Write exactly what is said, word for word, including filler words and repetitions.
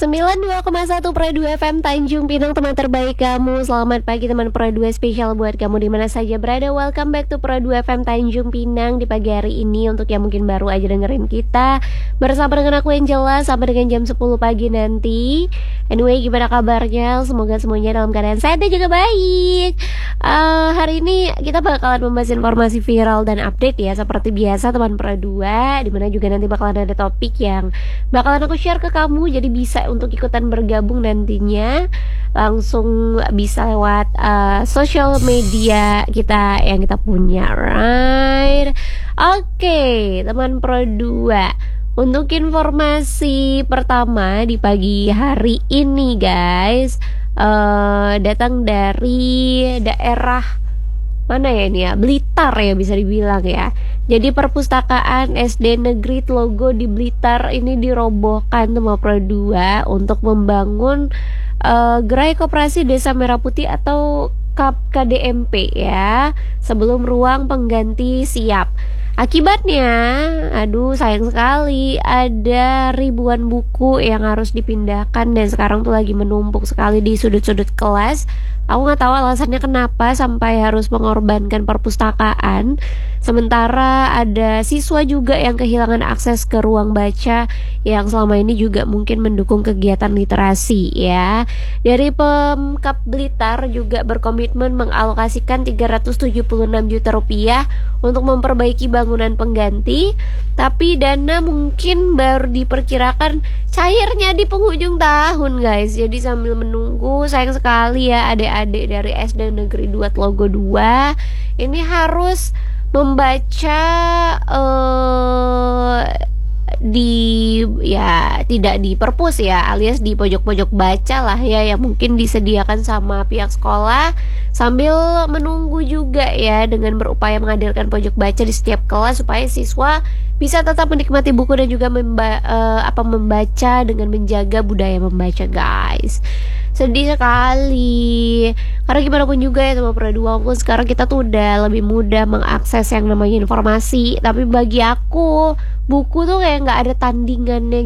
sembilan puluh dua koma satu Pro dua F M Tanjung Pinang, teman terbaik kamu. Selamat pagi teman Pro dua, spesial buat kamu di mana saja berada. Welcome back to Pro dua F M Tanjung Pinang di pagi hari ini. Untuk yang mungkin baru aja dengerin kita, bersama dengan aku yang jelas sampai dengan jam sepuluh pagi nanti. Anyway, gimana kabarnya? Semoga semuanya dalam keadaan sehat dan juga baik. uh, Hari ini kita bakalan membahas informasi viral dan update ya, seperti biasa teman Pro dua, dimana juga nanti bakalan ada topik yang bakalan aku share ke kamu. Jadi bisa untuk ikutan bergabung nantinya, langsung bisa lewat uh, social media kita yang kita punya, right? Oke, okay, teman Pro dua, untuk informasi pertama di pagi hari ini guys, uh, datang dari daerah mana ya ini ya, Blitar ya bisa dibilang ya. Jadi perpustakaan S D Negeri Tlogo di Blitar ini dirobohkan sama Pro dua untuk membangun uh, Gerai Koperasi Desa Merah Putih atau K D M P ya, sebelum ruang pengganti siap. Akibatnya, aduh sayang sekali, ada ribuan buku yang harus dipindahkan dan sekarang tuh lagi menumpuk sekali di sudut-sudut kelas. Aku nggak tahu alasannya kenapa sampai harus mengorbankan perpustakaan. Sementara ada siswa juga yang kehilangan akses ke ruang baca yang selama ini juga mungkin mendukung kegiatan literasi ya. Dari Pemkab Blitar juga berkomitmen mengalokasikan tiga ratus tujuh puluh enam juta rupiah untuk memperbaiki bangunan pengganti, tapi dana mungkin baru diperkirakan cairnya di penghujung tahun guys. Jadi sambil menunggu, sayang sekali ya adik-adik dari S D Negeri dua Tlogo dua ini harus membaca uh, di ya tidak di perpus ya, alias di pojok-pojok baca lah ya, yang mungkin disediakan sama pihak sekolah, sambil menunggu juga ya dengan berupaya menghadirkan pojok baca di setiap kelas supaya siswa bisa tetap menikmati buku dan juga memba uh, apa membaca dengan menjaga budaya membaca guys. Sedih sekali, karena gimana pun juga ya sama Pro dua, walaupun sekarang kita tuh udah lebih mudah mengakses yang namanya informasi, tapi bagi aku buku tuh kayak nggak ada tandingannya